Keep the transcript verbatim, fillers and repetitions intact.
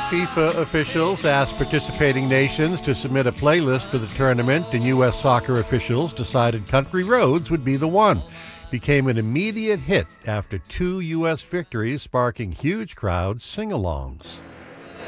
FIFA officials asked participating nations to submit a playlist for the tournament, and U S soccer officials decided Country Roads would be the one. Became an immediate hit after two U S victories, sparking huge crowd sing-alongs.